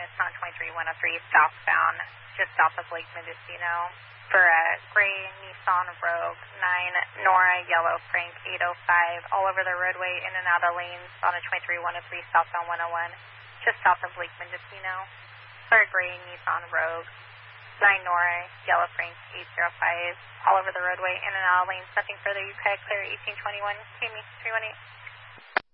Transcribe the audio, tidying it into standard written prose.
on 23103 southbound, just south of Lake Mendocino, for a gray Nissan Rogue, 9 Nora Yellow Frank 805, all over the roadway, in and out of lanes on a 23103 southbound 101, just south of Lake Mendocino, for a gray Nissan Rogue, 9 Nora Yellow Frank 805, all over the roadway, in and out of lanes. Nothing further. You clear 1821, Tammy 318.